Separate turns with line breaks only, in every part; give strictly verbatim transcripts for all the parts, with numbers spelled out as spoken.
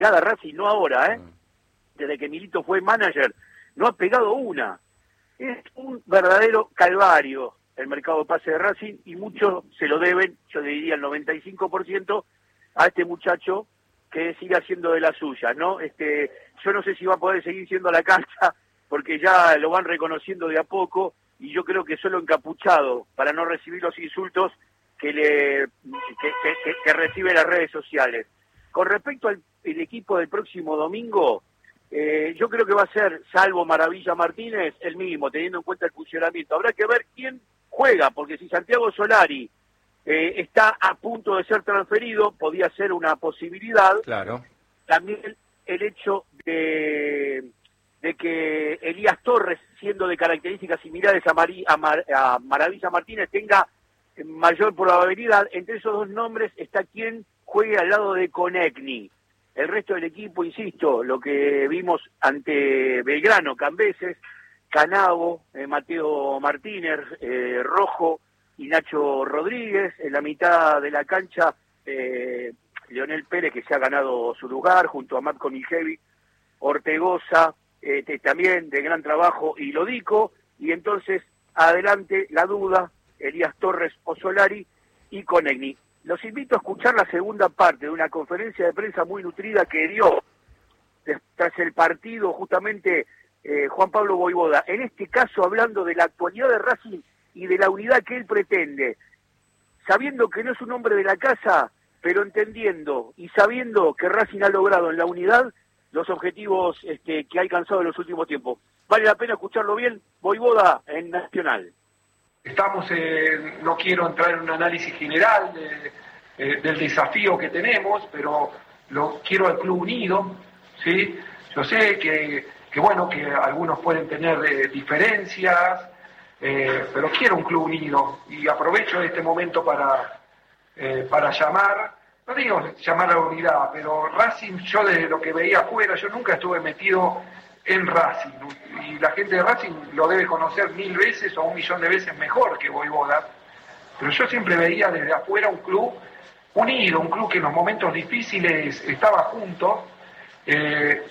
nada Racing, no ahora, ¿eh? Desde que Milito fue manager, no ha pegado una. Es un verdadero calvario el mercado de pase de Racing y muchos se lo deben, yo diría el noventa y cinco por ciento, a este muchacho que sigue haciendo de la suya, ¿no? Este, yo no sé si va a poder seguir siendo a la cancha porque ya lo van reconociendo de a poco y yo creo que solo encapuchado para no recibir los insultos que le que, que, que recibe las redes sociales. Con respecto al el equipo del próximo domingo, eh, yo creo que va a ser, salvo Maravilla Martínez, el mismo, teniendo en cuenta el funcionamiento. Habrá que ver quién juega, porque si Santiago Solari eh, está a punto de ser transferido, podía ser una posibilidad.
Claro.
También el hecho de, de que Elías Torres, siendo de características similares a, Mari, a, Mar, a Maravilla Martínez, tenga mayor probabilidad. Entre esos dos nombres está quien juegue al lado de Conegni. El resto del equipo, insisto, lo que vimos ante Belgrano, Cambeses, Canavo, eh, Mateo Martínez, eh, Rojo y Nacho Rodríguez. En la mitad de la cancha, eh, Leonel Pérez, que se ha ganado su lugar, junto a Marco Mijevi, Ortegoza, eh, también de gran trabajo, y Lodico. Y entonces, adelante, la duda, Elías Torres o Solari y Conegni. Los invito a escuchar la segunda parte de una conferencia de prensa muy nutrida que dio tras el partido justamente eh, Juan Pablo Voivoda, en este caso hablando de la actualidad de Racing y de la unidad que él pretende, sabiendo que no es un hombre de la casa, pero entendiendo y sabiendo que Racing ha logrado en la unidad los objetivos este, que ha alcanzado en los últimos tiempos. Vale la pena escucharlo bien, Voivoda en Nacional.
Estamos, eh, no quiero entrar en un análisis general de, eh, del desafío que tenemos, pero lo quiero al club unido, ¿sí? Yo sé que, que bueno, que algunos pueden tener eh, diferencias, eh, pero quiero un club unido y aprovecho este momento para, eh, para llamar, no digo llamar a la unidad, pero Racing, yo desde lo que veía afuera, yo nunca estuve metido en Racing, y la gente de Racing lo debe conocer mil veces o un millón de veces mejor que Voivoda, pero yo siempre veía desde afuera un club unido, un club que en los momentos difíciles estaba junto, eh,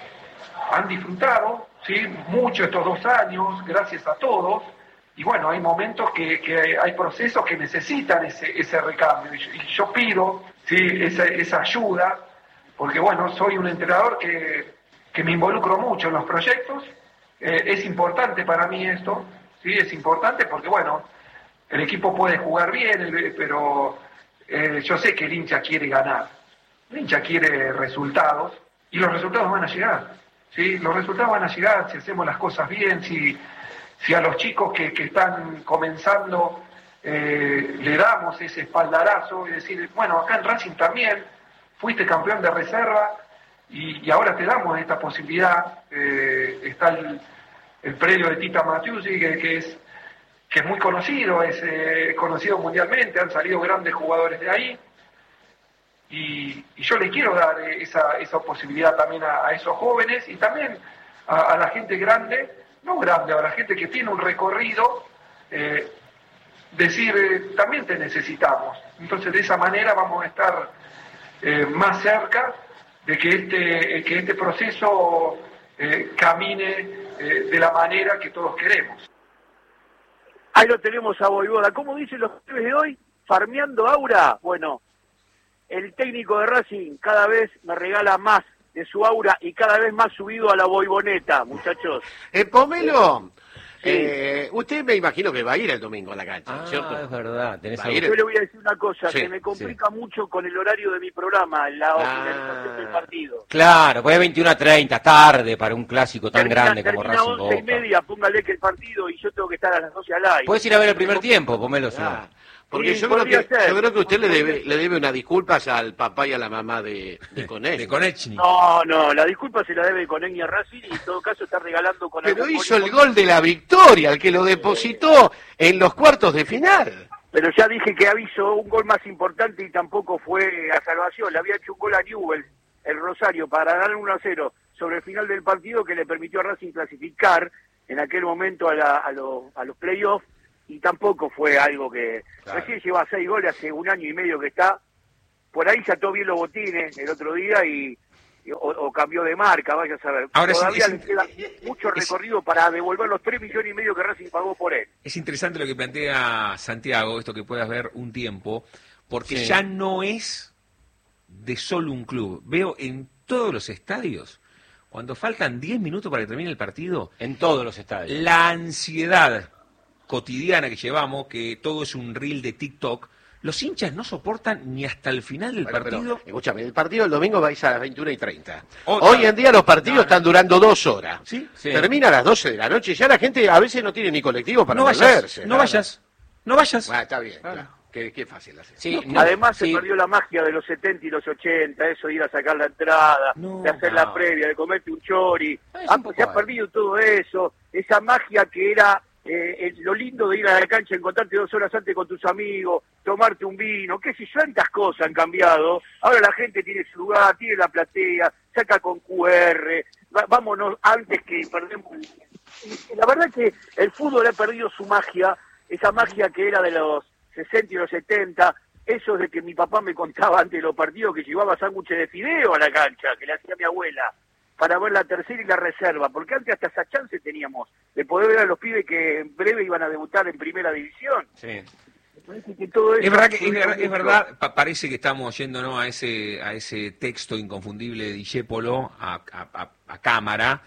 han disfrutado, ¿sí?, mucho estos dos años, gracias a todos, y bueno, hay momentos que, que hay procesos que necesitan ese, ese recambio, y yo, y yo pido, ¿sí?, esa, esa ayuda, porque bueno, soy un entrenador que que me involucro mucho en los proyectos, eh, es importante para mí esto, sí, es importante porque, bueno, el equipo puede jugar bien, el, pero eh, yo sé que el hincha quiere ganar, el hincha quiere resultados, y los resultados van a llegar, sí, los resultados van a llegar si hacemos las cosas bien, si, si a los chicos que, que están comenzando eh, le damos ese espaldarazo, y decir, bueno, acá en Racing también, fuiste campeón de reserva, Y, y ahora te damos esta posibilidad. Eh, está el, el predio de Tita Matiusi, que, que es que es muy conocido, es eh, conocido mundialmente, han salido grandes jugadores de ahí, y, y yo le quiero dar esa, esa posibilidad también a, a esos jóvenes, y también a, a la gente grande, no grande, a la gente que tiene un recorrido, eh, decir, eh, también te necesitamos. Entonces de esa manera vamos a estar eh, más cerca de que este, que este proceso eh, camine eh, de la manera que todos queremos.
Ahí lo tenemos a Voivoda. ¿Cómo dicen los pibes de hoy? Farmeando aura. Bueno, el técnico de Racing cada vez me regala más de su aura y cada vez más subido a la boiboneta, muchachos.
Eh, Pomelo,
sí.
eh, usted me imagino que va a ir el domingo a la cancha,
Ah,
¿cierto?
es verdad. Tenés
Va a ir
Yo le voy a decir una cosa,
Sí,
que me complica sí. mucho con el horario de mi programa, la
Ah,
finalización del partido.
Claro, pues es veintiuno a treinta, tarde para un clásico tan
termina,
grande como
termina
Racing
once y
Boca.
media, póngale que el partido y yo tengo que estar a las doce al aire.
Puedes ir a ver el primer tiempo, Pomelo, si
Ah,
no.
porque
Sí,
yo, creo que,
ser.
yo creo que usted le debe, le debe unas disculpas al papá y a la mamá de, de Conech.
De Conechny.
No, no, la disculpa se la debe con Egnia Racing y en todo caso está regalando con
Pero
algún
hizo el
gol
gol de la victoria, el que lo depositó en los cuartos de final.
Pero ya dije que hizo un gol más importante y tampoco fue a salvación. Le había hecho un gol a Newell's, el Rosario, para dar uno a cero sobre el final del partido que le permitió a Racing clasificar en aquel momento a, la, a, lo, a los playoffs, y tampoco fue algo que... Claro. Recién lleva seis goles, hace un año y medio que está. Por ahí se ató bien los botines el otro día y, o, o cambió de marca, vaya a saber.
Ahora
Todavía
es,
le
es,
queda mucho
es,
recorrido para devolver los tres millones y medio que Racing pagó por él.
Es interesante lo que plantea Santiago, esto que puedas ver un tiempo, porque
sí.
ya no es de solo un club. Veo en todos los estadios, cuando faltan diez minutos para que termine el partido,
En todos los estadios.
la ansiedad cotidiana que llevamos, que todo es un reel de TikTok, los hinchas no soportan ni hasta el final del
Bueno,
partido.
pero, escúchame, el partido del domingo va a ir a las veintiuna y treinta.
Otra.
Hoy en día los partidos
No, no.
están durando dos horas.
¿Sí?
Sí.
Termina a las doce de la noche y ya la gente a veces no tiene ni colectivo para
No vayas,
moverse.
no
nada.
vayas, no vayas.
Ah, está bien,
Claro.
claro. Qué, qué fácil hacer.
Sí, no,
Además
sí.
se perdió la magia de los setenta y los ochenta, eso de ir a sacar la entrada,
No,
de hacer
no.
la previa, de comerte un chori.
Ah, es
Ah,
un poco
se ha
ahí.
perdido todo eso, esa magia que era eh, el- lo lindo de ir a la cancha, encontrarte dos horas antes con tus amigos, tomarte un vino, qué sé yo, tantas cosas han cambiado. Ahora la gente tiene su lugar, tiene la platea, saca con Q R, va- vámonos antes que perdemos. Y la verdad que el fútbol ha perdido su magia, esa magia que era de los sesenta y los setenta, eso de que mi papá me contaba antes de los partidos que llevaba sándwiches de fideo a la cancha, que le hacía mi abuela, para ver la tercera y la reserva, porque antes hasta esa chance teníamos de poder ver a los pibes que en breve iban a debutar en primera división.
Sí.
Me parece que todo eso
Es verdad, que,
ha
es
influido
verdad, es
mucho.
verdad, pa- parece que estamos yendo, ¿no?, a ese a ese texto inconfundible de Discépolo a, a, a- a cámara,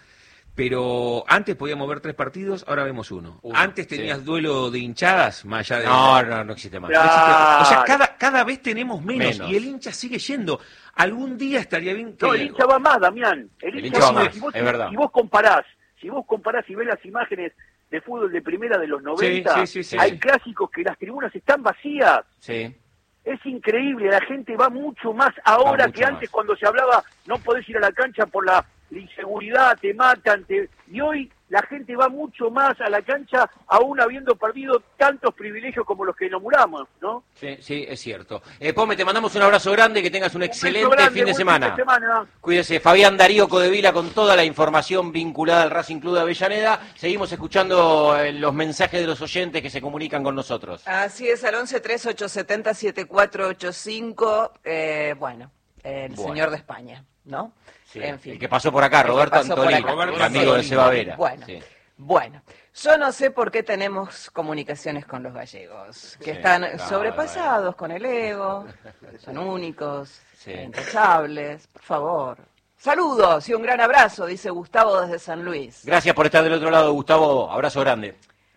pero antes podíamos ver tres partidos, ahora vemos uno.
Uno,
Antes tenías
sí.
duelo de hinchadas, más allá de...
No, no, no existe más.
Claro.
No existe- O sea, cada, cada vez tenemos menos,
Menos.
y el hincha sigue yendo. Algún día estaría bien que...
No, el hincha va más, Damián. El,
El
hincha,
hincha va
va
más,
Si vos,
es verdad.
si vos comparás, si vos comparás y ves las imágenes de fútbol de primera de los noventa,
sí, sí, sí,
hay
sí.
clásicos que las tribunas están vacías.
Sí.
Es increíble, la gente va mucho más ahora
Va mucho
que antes,
más.
cuando se hablaba no podés ir a la cancha por la inseguridad, te matan, te... y hoy la gente va mucho más a la cancha aún habiendo perdido tantos privilegios como los que nombramos, ¿no?
Sí, sí, es cierto. Eh, Pome, te mandamos un abrazo grande, que tengas un excelente
Un beso grande,
fin de
buen
semana.
fin de semana.
Cuídese. Fabián Darío Codevila con toda la información vinculada al Racing Club de Avellaneda. Seguimos escuchando eh, los mensajes de los oyentes que se comunican con nosotros.
Así es, al once tres ocho siete cero siete cuatro ocho cinco, eh, bueno, el
Bueno.
señor de España, ¿no?
Sí,
En fin.
el que pasó por acá,
El que
Roberto
pasó por
Antolín,
acá.
Roberto
el amigo de
Antolín.
Seba Vera.
Bueno,
Sí.
bueno, yo no sé por qué tenemos comunicaciones con los gallegos, que
Sí,
están
claro,
sobrepasados con el ego, son únicos,
Sí.
intachables, por favor. Saludos y un gran abrazo, dice Gustavo desde San Luis.
Gracias por estar del otro lado, Gustavo. Abrazo grande.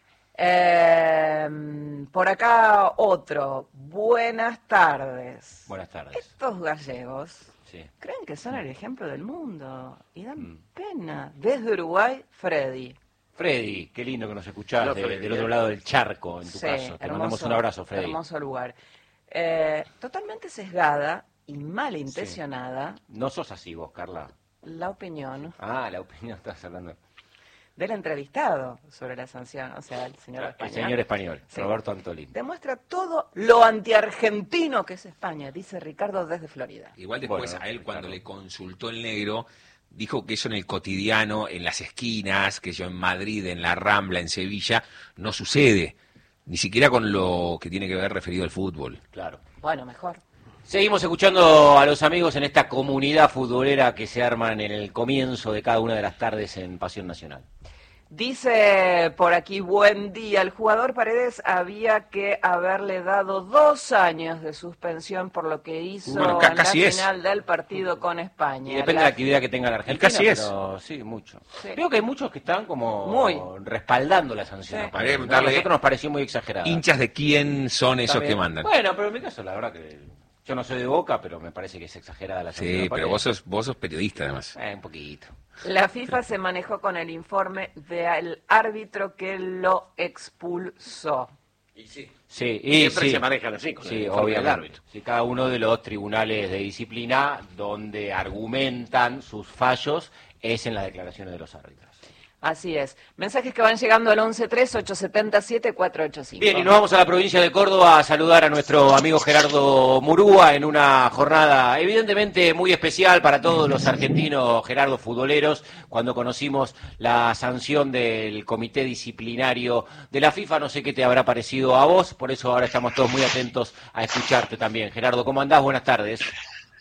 Eh, por acá otro, buenas tardes.
Buenas tardes.
Estos gallegos
Sí.
creen que son el ejemplo del mundo y dan
Mm.
pena. Desde Uruguay, Freddy.
Freddy, qué lindo que nos escuchás
No,
de-
Freddy,
del
eh.
otro lado del charco, en tu
Sí,
caso. Te
hermoso,
mandamos un abrazo, Freddy.
Hermoso lugar. Eh, totalmente sesgada y malintencionada
No sos así vos, Carla.
la opinión
Ah, la opinión estás hablando.
del entrevistado sobre la sanción, o sea, el señor de
El
España.
señor español,
Sí.
Roberto Antolín.
Demuestra todo lo antiargentino que es España, dice Ricardo desde Florida.
Igual después
Bueno,
a él, cuando
claro.
le consultó el negro, dijo que eso en el cotidiano, en las esquinas, que yo en Madrid, en la Rambla, en Sevilla, no sucede. Ni siquiera con lo que tiene que ver referido al fútbol.
Claro.
Bueno, mejor.
Seguimos escuchando a los amigos en esta comunidad futbolera que se arman en el comienzo de cada una de las tardes en Pasión Nacional.
Dice por aquí, buen día, el jugador Paredes había que haberle dado dos años de suspensión por lo que hizo
Bueno, ca-
en la
casi es.
final del partido con España.
Y depende
La-
de la actividad que tenga la Argentina,
casi es.
pero sí, mucho.
Sí.
Creo que hay muchos que están como
Muy.
respaldando la sanción.
Sí.
a Paredes, ¿no? A
Darle-
nosotros nos pareció muy exagerada.
Hinchas de quién son esos
Está
que
bien.
mandan.
Bueno, pero en mi caso, la verdad que yo no soy de Boca, pero me parece que es exagerada la sanción.
Sí,
a
pero
Paredes.
vos sos, vos sos periodista además.
Eh, un poquito.
La FIFA se manejó con el informe del árbitro que lo expulsó.
Y sí.
Sí, y
Siempre
sí.
se manejan así, con el
Sí,
informe del
obviamente.
árbitro.
Sí, cada uno de los tribunales de disciplina donde argumentan sus fallos es en las declaraciones de los árbitros.
Así es. Mensajes que van llegando al once tres ocho siete siete cuatro ocho cinco.
Bien, y nos vamos a la provincia de Córdoba a saludar a nuestro amigo Gerardo Murúa en una jornada evidentemente muy especial para todos los argentinos, Gerardo, futboleros, cuando conocimos la sanción del comité disciplinario de la FIFA. No sé qué te habrá parecido a vos, por eso ahora estamos todos muy atentos a escucharte también. Gerardo, ¿cómo andás? Buenas tardes.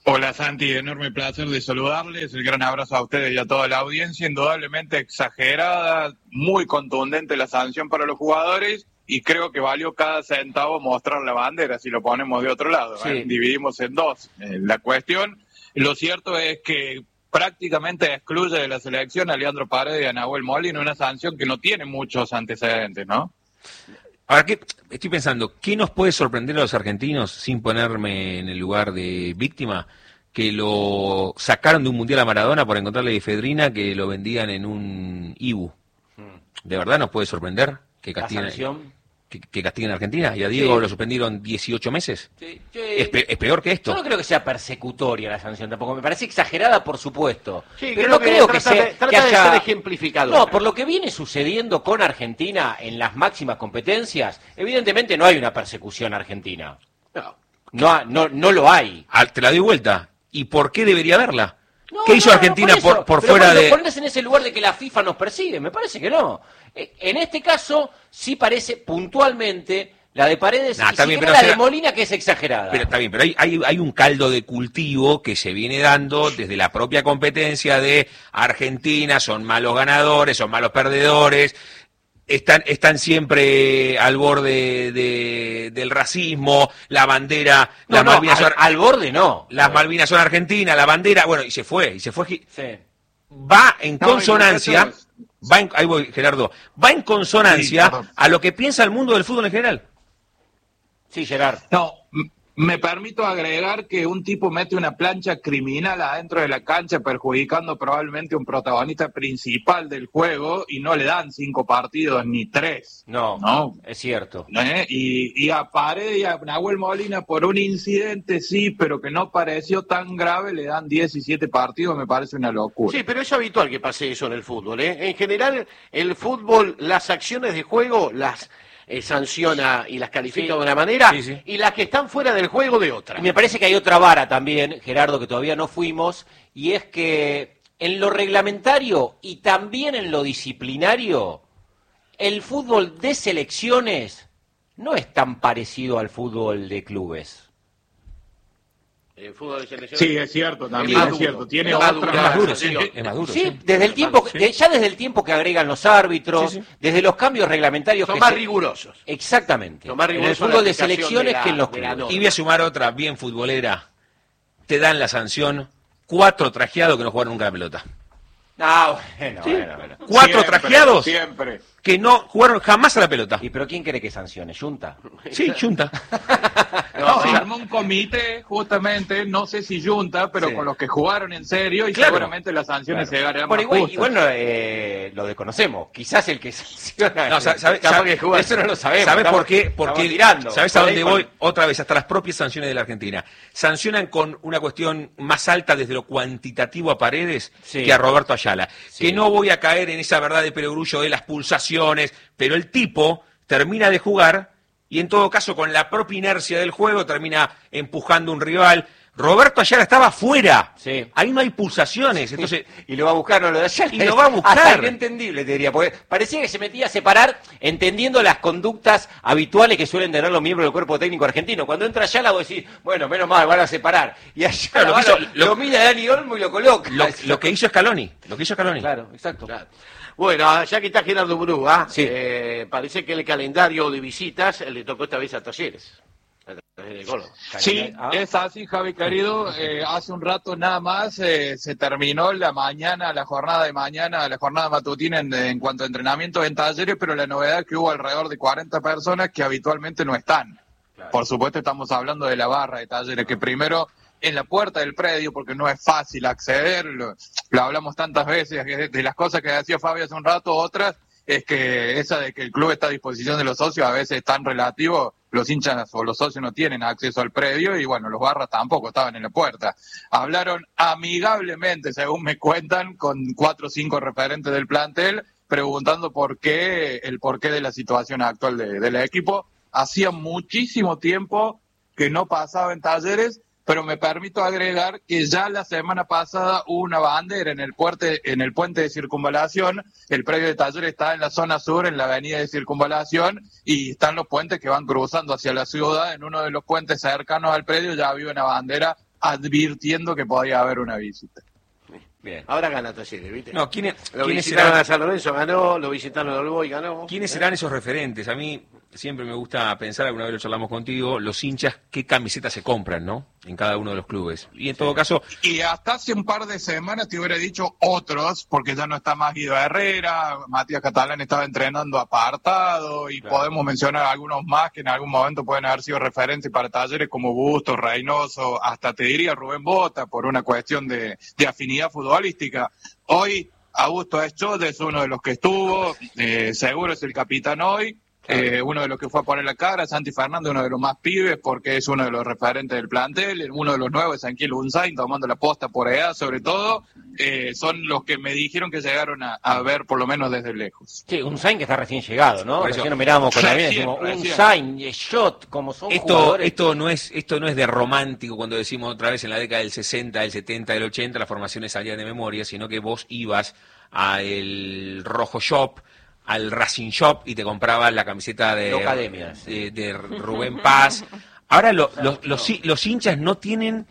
Hola Santi, enorme placer de saludarles, el gran abrazo a ustedes y a toda la audiencia, indudablemente exagerada, muy contundente la sanción para los jugadores y creo que valió cada centavo mostrar la bandera si lo ponemos de otro lado,
sí.
¿eh? Dividimos en dos eh, la cuestión. Lo cierto es que prácticamente excluye de la selección a Leandro Paredes y a Nahuel Molina, una sanción que no tiene muchos antecedentes, ¿no?
Ahora, ¿qué? Estoy pensando, ¿qué nos puede sorprender a los argentinos, sin ponerme en el lugar de víctima, que lo sacaron de un mundial a Maradona por encontrarle efedrina que lo vendían en un Ibu? ¿De verdad nos puede sorprender que castiguen, que, que castiguen a Argentina? Y a Diego sí. Lo suspendieron dieciocho meses. Sí, sí. ¿Es, pe ¿Es peor que esto?
Yo no creo que sea persecutoria la sanción tampoco. Me parece exagerada, por supuesto.
Sí,
pero no que creo que,
trata
sea,
de, trata
que haya...
de ser ejemplificador.
No, por lo que viene sucediendo con Argentina en las máximas competencias, evidentemente no hay una persecución argentina. No, no, no, no lo hay.
Ah, te la doy vuelta. ¿Y por qué debería haberla?
No,
¿Qué hizo
no,
Argentina
no,
por, por
pero
fuera
cuando
de...?
Pones en ese lugar de que la FIFA nos persigue, me parece que no. En este caso, sí parece puntualmente la de Paredes
Nah,
y
también,
siquiera
pero,
la
o sea,
de Molina, que es exagerada.
Pero está bien, pero hay, hay, hay un caldo de cultivo que se viene dando desde la propia competencia de Argentina, son malos ganadores, son malos perdedores, están, están siempre al borde de, del racismo, la bandera,
no,
las
no,
Malvinas
al,
son,
al borde no.
Las Malvinas son argentinas, la bandera, bueno, y se fue, y se fue.
Sí.
Va en
No,
consonancia, va en, ahí voy, Gerardo, va en consonancia
Sí,
a lo que piensa el mundo del fútbol en general.
Sí, Gerard.
No, me permito agregar que un tipo mete una plancha criminal adentro de la cancha perjudicando probablemente a un protagonista principal del juego y no le dan cinco partidos ni tres.
No,
no.
Es cierto.
¿Eh? Y, y a Paredes y a Nahuel Molina por un incidente sí, pero que no pareció tan grave, le dan diecisiete partidos, me parece una locura.
Sí, pero es habitual que pase eso en el fútbol, ¿eh? En general, el fútbol, las acciones de juego las eh, sanciona y las califica sí. de una manera,
sí, sí.
y las que están fuera del juego de otra.
Y me parece que hay otra vara también, Gerardo, que todavía no fuimos, y es que en lo reglamentario y también en lo disciplinario, el fútbol de selecciones no es tan parecido al fútbol de clubes.
El fútbol de selección.
Sí, es cierto, también
es,
es
duro,
cierto. Tiene
es
otra
más duro,
Es más duro, sí,
sanción.
es más duro.
Sí,
sí.
desde el tiempo,
Sí.
de- ya desde el tiempo que agregan los árbitros,
Sí, sí.
desde los cambios reglamentarios
Son
que
más
se-
rigurosos.
Exactamente.
Son más
En el
rigurosos
fútbol
la
de
aplicación
selecciones
de la-
que en los
de la
clubes.
norma.
Y voy a sumar otra bien futbolera. Te dan la sanción, cuatro trajeados que no jugaron nunca la pelota.
Ah, bueno, bueno, bueno.
Cuatro
Siempre,
trajeados
Siempre.
que no jugaron jamás a la pelota.
¿Y pero quién quiere que sancione? ¿Junta?
Sí, Junta.
No,
sí.
se armó un comité, justamente, no sé si junta, pero
Sí.
con los que jugaron en serio y
Claro.
seguramente las sanciones
Claro.
se darán
Bueno,
más
igual,
justas.
igual no, eh, lo desconocemos. Quizás el que sanciona.
No, ¿sabe, sabe,
capaz
sabe-
que juega. Eso no lo sabemos.
¿Sabes
estamos-
por qué? Porque,
estamos tirando.
¿sabes a
Por
dónde
ahí
voy?
con-
Otra vez, hasta las propias sanciones de la Argentina. Sancionan con una cuestión más alta desde lo cuantitativo a Paredes
Sí.
que a Roberto Ayala.
Sí.
Que no voy a caer en esa verdad de perogrullo de las pulsaciones, pero el tipo termina de jugar y en todo caso con la propia inercia del juego termina empujando un rival. Roberto Ayala estaba fuera.
Sí.
Ahí no hay pulsaciones. Entonces,
Y lo va a buscar, no lo de allá.
Y lo va a buscar.
Hasta inentendible, te diría. Porque parecía que se metía a separar entendiendo las conductas habituales que suelen tener los miembros del cuerpo técnico argentino. Cuando entra Ayala, vos decís, bueno, menos mal, van a separar. Y allá
Claro,
lo,
lo que hizo-
lo,
lo-
mira Dani Olmo y lo coloca.
lo, lo que hizo Scaloni. Lo que hizo Scaloni.
Claro, exacto.
Claro. Bueno, ya que está Gerardo Murúa,
Sí.
eh, parece que el calendario de visitas eh, le tocó esta vez a Talleres. A Talleres de Córdoba.
Sí,
Ah.
es así, Javi querido. Eh, hace un rato nada más eh, se terminó la mañana, la jornada de mañana, la jornada matutina en, en cuanto a entrenamiento en Talleres, pero la novedad es que hubo alrededor de cuarenta personas que habitualmente no están.
Claro.
Por supuesto estamos hablando de la barra de Talleres, que primero en la puerta del predio, porque no es fácil acceder, lo, lo hablamos tantas veces, que de, de las cosas que decía Fabio hace un rato, otras es que esa de que el club está a disposición de los socios a veces es tan relativo, los hinchas o los socios no tienen acceso al predio y bueno, los barras tampoco estaban en la puerta. Hablaron amigablemente, según me cuentan, con cuatro o cinco referentes del plantel, preguntando por qué, el porqué de la situación actual de, del equipo. Hacía muchísimo tiempo que no pasaba en Talleres, pero me permito agregar que ya la semana pasada hubo una bandera en el puente, en el puente de circunvalación. El predio de Talleres está en la zona sur, en la avenida de circunvalación, y están los puentes que van cruzando hacia la ciudad. En uno de los puentes cercanos al predio ya había una bandera advirtiendo que podía haber una visita.
Bien, ahora gana Talleres, ¿viste?
No, ¿quiénes,
lo
¿quiénes
visitaron
serán?
a San Lorenzo, ganó, lo visitaron a Olboy, ganó.
¿Quiénes serán esos referentes? A mí siempre me gusta pensar, alguna vez lo charlamos contigo, los hinchas, qué camisetas se compran, ¿no? En cada uno de los clubes. Y en todo caso...
Y hasta hace un par de semanas te hubiera dicho otros, porque ya no está más Guido Herrera, Matías Catalán estaba entrenando apartado, y
Claro.
podemos mencionar algunos más que en algún momento pueden haber sido referentes para Talleres, como Bustos, Reynoso, hasta te diría Rubén Bota, por una cuestión de, de afinidad futbolística. Hoy Augusto Eschot es uno de los que estuvo, eh, seguro es el capitán hoy. Eh, uno de los que fue a poner la cara, Santi Fernández, uno de los más pibes, porque es uno de los referentes del plantel, uno de los nuevos es Sanquiel Unzain, tomando la posta por edad, sobre todo, eh, son los que me dijeron que llegaron a, a ver por lo menos desde lejos.
Sí, un Sain que está recién llegado, ¿no?
Por eso-
Recién nos mirábamos con la vida y
Recién,
decimos, un
recién.
Sain, Shot, como son
Esto,
jugadores.
esto no es, esto no es de romántico cuando decimos otra vez en la década del sesenta, del setenta, del ochenta, las formaciones salían de memoria, sino que vos ibas al Rojo Shop, al Racing Shop y te comprabas la camiseta de,
No academias.
de, de Rubén Paz. Ahora lo- los, los, los hinchas no tienen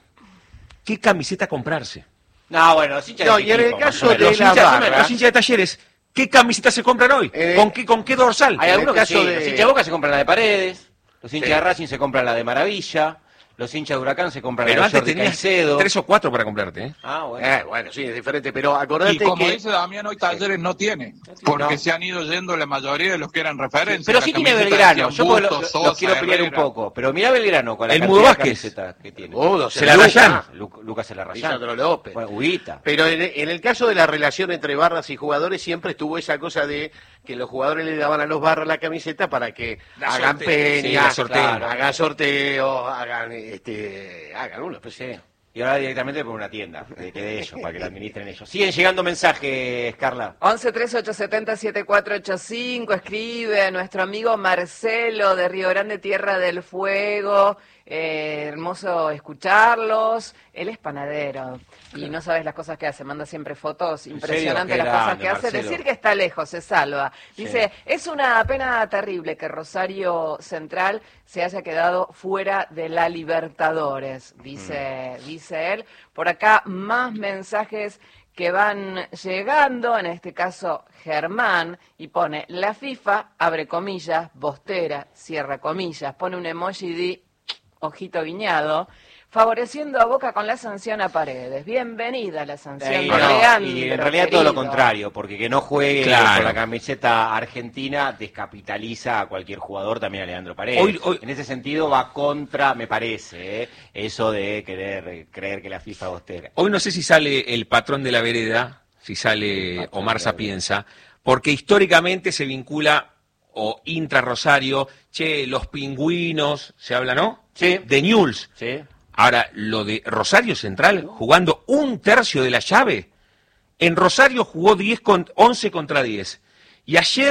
qué camiseta comprarse.
No, bueno, los hinchas
No,
de
y en el
equipo,
caso
más o
de
menos.
Los
la
hinchas,
barra.
los hinchas de Talleres, ¿qué camiseta se compran hoy?
Eh,
¿Con qué, con qué dorsal?
Hay
en
algunos
el
que sí,
caso de-
los hinchas de Boca se compran la de Paredes, los hinchas
Sí.
de Racing se compran la de Maravilla, los hinchas de Huracán se compran
Pero
la de
antes
Jordi
tenías
Caicedo.
tres o cuatro para comprarte, ¿eh?
Ah, bueno.
Eh, bueno, sí, es diferente, pero
Y
acordate
como
que...
dice Damián, hoy Talleres no tiene, porque
No.
se han ido yendo la mayoría de los que eran referentes.
Pero
La
sí tiene
camiseta
Belgrano,
decían
yo porque lo,
Bustos,
lo- lo
Sosa,
quiero pelear un
Herrera.
poco, pero mirá Belgrano con la
El
cantidad
Mudo
de
Vázquez.
camisetas que tiene.
Udo,
Celarayán.
Lu- Lucas Celarayán.
Lisandro López.
Bueno, Huguita.
Pero en, en el caso de la relación entre barras y jugadores siempre estuvo esa cosa de que los jugadores le daban a los barras la camiseta para que
La
hagan
sorteo. Sí,
peñas,
la sorteo.
claro, hagan sorteos, hagan este, hagan uno, pues
Sí. Y ahora directamente por una tienda, que que de ellos, para que la administren ellos. Siguen llegando mensajes, Carla.
once trece ocho setenta siete cuatro ocho cinco, escribe nuestro amigo Marcelo de Río Grande, Tierra del Fuego. Eh, hermoso escucharlos. Él es panadero y no sabes las cosas que hace, manda siempre fotos impresionantes
Qué
las cosas
grande,
que hace.
Marcelo.
Decir que está lejos se salva. Dice, es una pena terrible que Rosario Central se haya quedado fuera de la Libertadores, dice,
Mm.
dice él. Por acá más mensajes que van llegando, en este caso Germán, y pone, la FIFA, abre comillas, bostera, cierra comillas, pone un emoji de ojito guiñado, favoreciendo a Boca con la sanción a Paredes. Bienvenida la sanción
Ahí,
de
no,
Leandro,
y en realidad todo lo
querido.
contrario, porque que no juegue
Claro.
con la camiseta argentina descapitaliza a cualquier jugador, también a Leandro Paredes.
Hoy- hoy-
En ese sentido va contra, me parece, ¿eh? eso de querer eh, creer que la FIFA bostera.
Hoy no sé si sale el patrón de la vereda, si sale
Patrón
Omar
de la
Sapienza, porque históricamente se vincula o intra Rosario, che, los pingüinos, se habla, ¿no?
Sí.
De Newell's.
¿Sí?
Ahora, lo de Rosario Central, jugando un tercio de la llave, en Rosario jugó diez con, once contra diez. Y ayer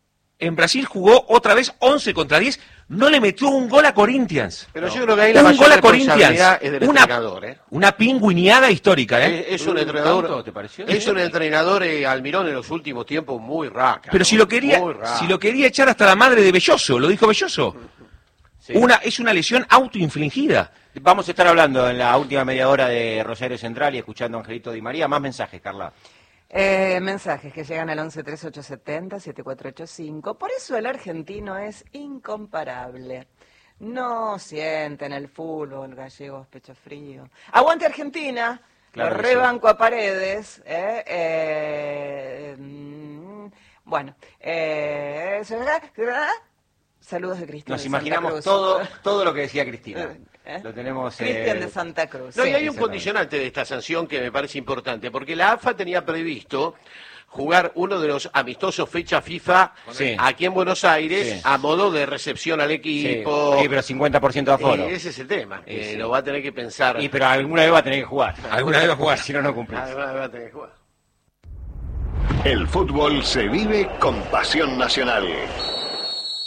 en Brasil jugó otra vez once contra diez, no le metió un gol a Corinthians.
Pero yo creo que ahí la
Un
mayor
gol a
responsabilidad
Corinthians.
es del
Una,
entrenador, ¿eh?
una pingüineada histórica, ¿eh?
Es, es un
¿Un
entrenador,
tanto, te pareció?
es un entrenador eh, Almirón en los últimos tiempos muy raca.
Pero
¿no?
si lo quería,
Muy raca.
si lo quería echar hasta la madre de Belloso, lo dijo Belloso.
Sí.
Una, es una lesión autoinfligida.
Vamos a estar hablando en la última media hora de Rosario Central y escuchando a Angelito Di María. Más mensajes, Carla.
Eh, mensajes que llegan al once trece ocho setenta siete cuatro ocho cinco. Por eso el argentino es incomparable. No sienten el fútbol, gallegos, pecho frío. ¡Aguante Argentina!
Claro
Lo
que
rebanco a Paredes. eh, eh, mm, bueno, eh, saludos de Cristina.
Nos
de Santa
imaginamos
Cruz.
todo, todo lo que decía Cristina.
¿Eh?
Lo tenemos. eh,
Cristian de Santa Cruz.
No, y
sí.
hay un condicionante de esta sanción que me parece importante, porque la A F A tenía previsto jugar uno de los amistosos fecha FIFA
Sí.
aquí en Buenos Aires
Sí.
a modo de recepción al
Sí,
equipo.
sí, pero cincuenta por ciento de aforo.
Y ese es el tema, que
Sí, sí.
lo va a tener que pensar.
Y pero alguna vez va a tener que jugar.
Alguna vez va a jugar.
Si no, no cumplís.
Además, va a tener que jugar.
El fútbol se vive con pasión nacional.